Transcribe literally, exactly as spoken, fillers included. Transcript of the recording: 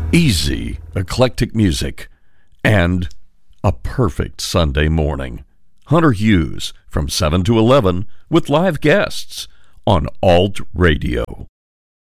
Easy, eclectic music, and a perfect Sunday morning. Hunter Hughes from seven to eleven with live guests on Alt Radio.